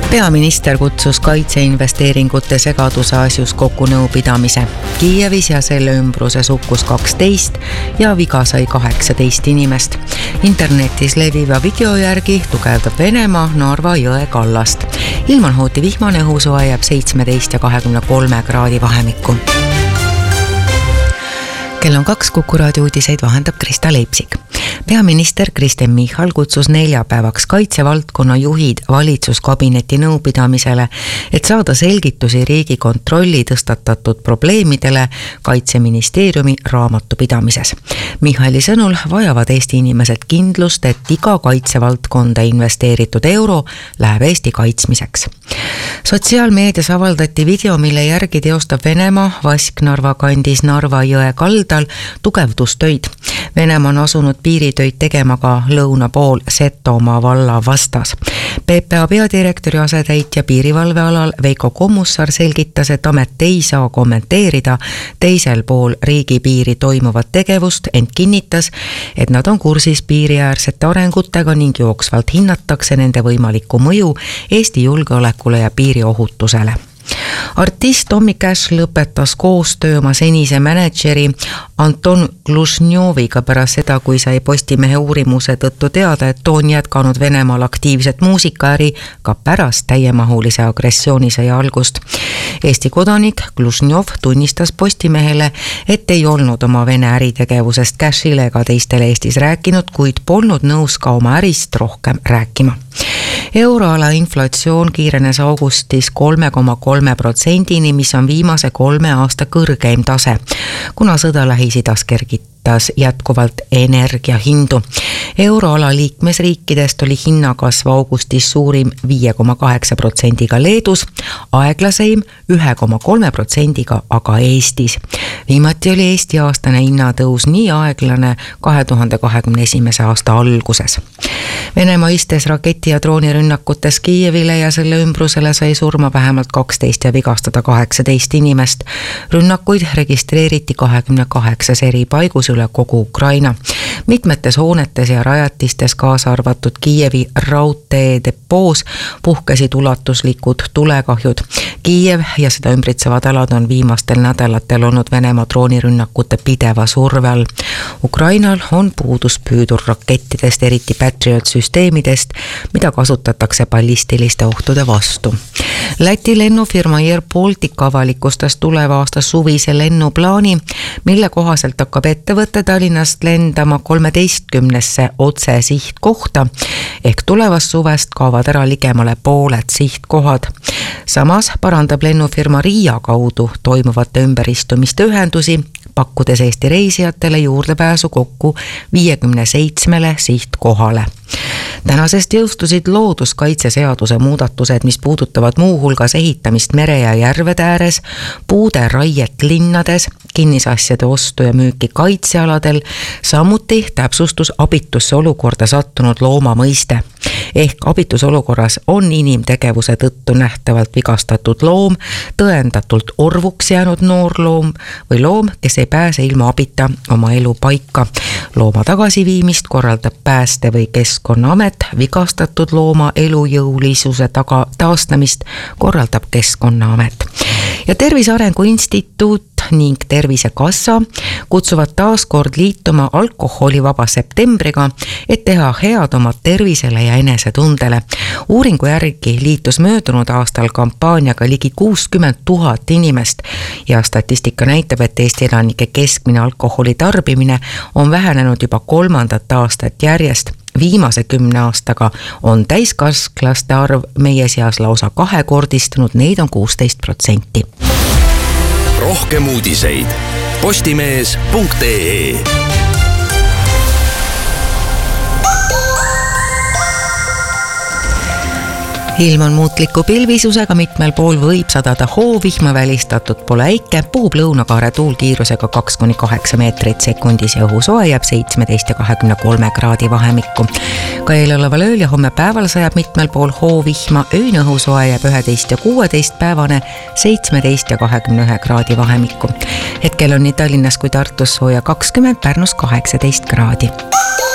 Peaminister kutsus kaitseinvesteeringute segaduse asjus kokku nõupidamise. Kiievis ja selle ümbruses hukkus 12 ja viga sai 18 inimest. Internetis leviva video järgi tugevdab Venemaa Narva jõe kallast. Ilm on hooti vihmane, õhusoe jääb 17 ja 23 kraadi vahemikku. Kell on 2, Kuku raadio uudiseid vahendab Krista Leipsik. Peaminister Kristen Michal kutsus neljapäevaks kaitsevaldkonna juhid valitsuskabineti nõupidamisele, et saada selgitusi Riigikontrolli tõstatatud probleemidele Kaitseministeeriumi raamatupidamises. Michali sõnul vajavad Eesti inimesed kindlust, et iga kaitsevaldkonda investeeritud euro läheb Eesti kaitsmiseks. Sotsiaalmeedias avaldati video, mille järgi teostab Venemaa Vasknarva kandis Narva jõe kaldal tugevdustöid. Venemaa on asunud piiritöid tegema ka lõuna pool Setomaa valla vastas. PPA peadirektori asetäitja piirivalvealal Veiko Kommussar selgitas, et amet ei saa kommenteerida teisel pool riigipiiri toimuvat tegevust, ent kinnitas, et nad on kursis piiriäärsete arengutega ning jooksvalt hinnatakse nende võimalikku mõju Eesti julgeolekule ja piiriohutusele. Artist Tommy Cash lõpetas koostöö oma senise mänedžeri Anton Glušnjoviga pärast seda, kui sai Postimehe uurimuse tõttu teada, et on jätkanud Venemaal aktiivset muusikaäri ka pärast täiemahulise agressioonisõja algust. Eesti kodanik Glušnjov tunnistas Postimehele, et ei olnud oma Vene äritegevusest Cashile ega teistele Eestis rääkinud, kuid polnud nõus ka oma ärist rohkem rääkima. Euroala inflatsioon kiirenes augustis 3,3%-ni, mis on viimase 3 aasta kõrgeim tase, kuna sõda Lähis-Idas kergitas jätkuvalt energiahindu. Euroala liikmesriikidest oli hinnakasv augustis suurim 5,8%-ga Leedus, aeglaseim 1,3%-ga aga Eestis. Viimati oli Eesti aastane hinnatõus nii aeglane 2021. aasta alguses. Venemaa istes raketi- ja droonirünnakutes Kiievile ja selle ümbrusele sai surma vähemalt 12 ja vigastada 18 inimest. Rünnakuid registreeriti 28 eri paigus üle kogu Ukraina. Mitmetes hoonetes ja rajatistes, kaasa arvatud Kiievi raudtee depoos, puhkesid ulatuslikud tulekahjud. Kiiev ja seda ümbritsevad alad on viimastel nädalatel olnud Venemaa droonirünnakute pideva surve all. Ukrainal on puudus püüdurrakettidest, eriti Patriot-süsteemidest, mida kasutatakse ballistiliste ohtude vastu. Läti lennufirma Air Baltic avalikustas tuleva aasta suvise lennuplaani, mille kohaselt hakkab ettevõte Tallinnast lendama 13 otse sihtkohta, ehk tulevast suvest kaovad ära ligemale pooled sihtkohad. Samas parandab lennufirma Riia kaudu toimuvate ümberistumiste ühendusi, pakkudes Eesti reisijatele juurdepääsu kokku 57 sihtkohale. Tänasest jõustusid looduskaitseseaduse muudatused, mis puudutavad muuhulgas ehitamist mere- ja järvede ääres, puude raiet linnades, kinnisasjade ostu ja müüki kaitsealadel, samuti täpsustus abitusse olukorda sattunud looma mõiste. Ehk abitusolukorras on inimtegevuse tõttu nähtavalt vigastatud loom, tõendatult orvuks jäänud noorloom või loom, kes ei pääse ilma abita oma elu paika. Looma tagasiviimist korraldab Pääste- või Keskkonnaamet, vigastatud looma elujõulisuse taastamist korraldab Keskkonnaamet. Ja Tervise Arengu Instituut ning Tervisekassa kutsuvad taas kord liituma alkoholivaba septembriga, et teha head oma tervisele ja enesetundele. Uuringu järgi liitus möödunud aastal kampaaniaga ligi 60 000 inimest ja statistika näitab, et Eesti elanike keskmine alkoholi tarbimine on vähenenud juba 3. aastat järjest. Viimase 10 aastaga on täiskasklaste arv meie seas lausa kahekordistunud, neid on 16%. Rohkem uudiseid postimees.ee. Ilm on muutliku pilvisusega, mitmel pool võib sadada hoovihma, välistatud pole äike, puhub lõunakaare tuul kiirusega 2–8 meetrit sekundis ja õhusoe jääb 17 ja 23 kraadi vahemikku. Ka eeloleval ööl ja homme päeval sajab mitmel pool hoovihma, öine õhusoe jääb 11 ja 16 päevane 17 ja 21 kraadi vahemikku. Hetkel on nii Tallinnas kui Tartus sooja 20, Pärnus 18 kraadi.